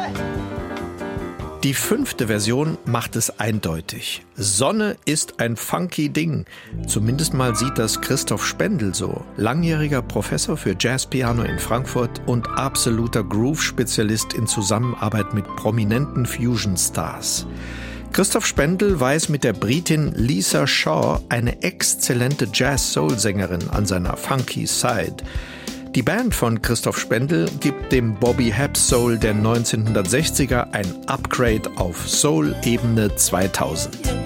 Die 5. Version macht es eindeutig. Sonne ist ein funky Ding. Zumindest mal sieht das Christoph Spendel so. Langjähriger Professor für Jazzpiano in Frankfurt und absoluter Groove-Spezialist in Zusammenarbeit mit prominenten Fusion-Stars. Christoph Spendel weiß mit der Britin Lisa Shaw eine exzellente Jazz-Soul-Sängerin an seiner funky Side. Die Band von Christoph Spendel gibt dem Bobby Hebb Soul der 1960er ein Upgrade auf Soul-Ebene 2000.